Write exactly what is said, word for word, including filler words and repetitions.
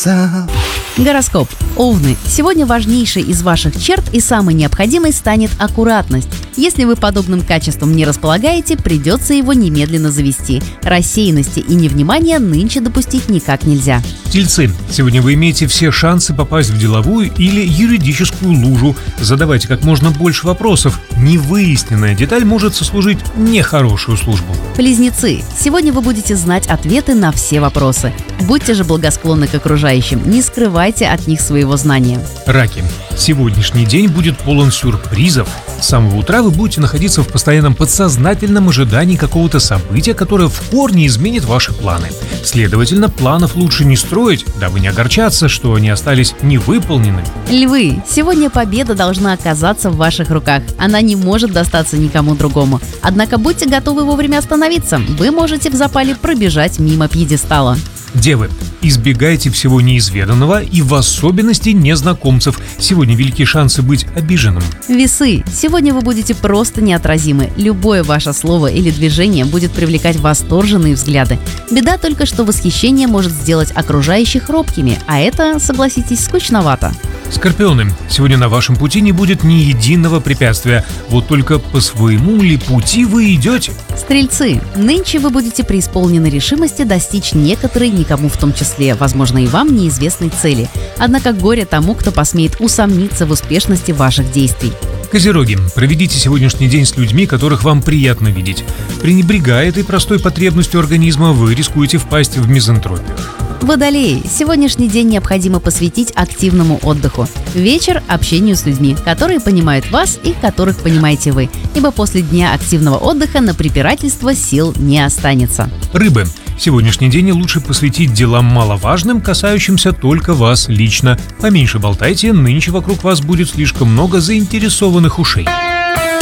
Гороскоп. Овны. Сегодня важнейшей из ваших черт и самой необходимой станет аккуратность. Если вы подобным качеством не располагаете, придется его немедленно завести. Рассеянности и невнимания нынче допустить никак нельзя. Тельцы. Сегодня вы имеете все шансы попасть в деловую или юридическую лужу. Задавайте как можно больше вопросов. Невыясненная деталь может сослужить нехорошую службу. Близнецы. Сегодня вы будете знать ответы на все вопросы. Будьте же благосклонны к окружающим, не скрывайте от них своего знания. Раки. Сегодняшний день будет полон сюрпризов. С самого утра вы будете находиться в постоянном подсознательном ожидании какого-то события, которое в корне изменит ваши планы. Следовательно, планов лучше не строить, дабы не огорчаться, что они остались невыполнены. Львы. Сегодня победа должна оказаться в ваших руках. Она не может достаться никому другому. Однако будьте готовы вовремя остановиться. Вы можете в запале пробежать мимо пьедестала. Девы. Избегайте всего неизведанного и в особенности незнакомцев. Сегодня велики шансы быть обиженным. Весы. Сегодня вы будете просто неотразимы. Любое ваше слово или движение будет привлекать восторженные взгляды. Беда только, что восхищение может сделать окружающих робкими, а это, согласитесь, скучновато. Скорпионы. Сегодня на вашем пути не будет ни единого препятствия. Вот только по своему ли пути вы идете? Стрельцы. Нынче вы будете преисполнены решимости достичь некоторой, никому в том числе, возможно, и вам неизвестной цели. Однако горе тому, кто посмеет усомниться в успешности ваших действий. Козероги. Проведите сегодняшний день с людьми, которых вам приятно видеть. Пренебрегая этой простой потребностью организма, вы рискуете впасть в мизантропию. Водолеи. Сегодняшний день необходимо посвятить активному отдыху. Вечер – общению с людьми, которые понимают вас и которых понимаете вы. Ибо после дня активного отдыха на препирательство сил не останется. Рыбы. Сегодняшний день лучше посвятить делам маловажным, касающимся только вас лично. Поменьше болтайте, нынче вокруг вас будет слишком много заинтересованных ушей.